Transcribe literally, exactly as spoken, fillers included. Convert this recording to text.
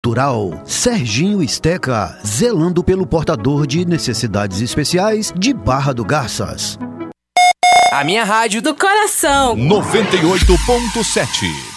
Cultural. Serginho Esteca, zelando pelo portador de necessidades especiais de Barra do Garças. A minha rádio do coração. noventa e oito ponto sete.